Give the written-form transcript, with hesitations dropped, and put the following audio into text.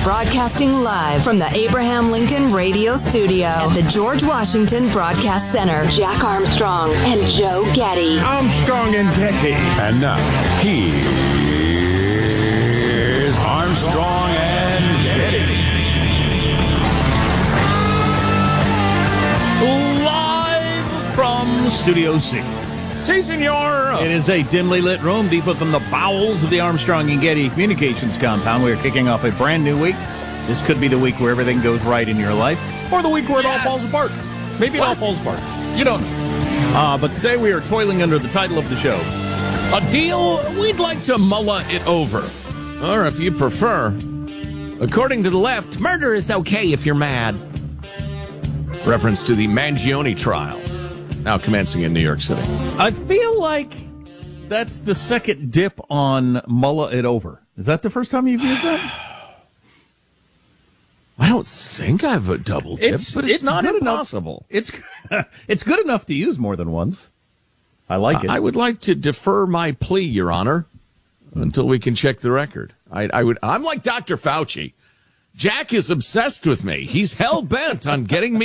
broadcasting live from the Abraham Lincoln Radio Studio at the George Washington Broadcast Center. Jack Armstrong and Joe Getty. Armstrong and Getty. And now, here's Armstrong and Getty. Live from Studio C. Si, senor. It is a dimly lit room deep within the bowels of the Armstrong and Getty Communications compound. We are kicking off a brand new week. This could be the week where everything goes right in your life, or the week where it all falls apart. Maybe it all falls apart. You don't know. But today we are toiling under the title of the show. A deal we'd like to mullah it over. Or if you prefer, according to the left, murder is okay if you're mad. Reference to the Mangione trial, now commencing in New York City. I feel like that's the second dip on mullah it over. Is that the first time you've used that? I don't think I've a double dip, but it's not good impossible. It's good enough to use more than once. I like it. I would like to defer my plea, Your Honor, until we can check the record. I'm like Dr. Fauci. Jack is obsessed with me. He's hell-bent on getting me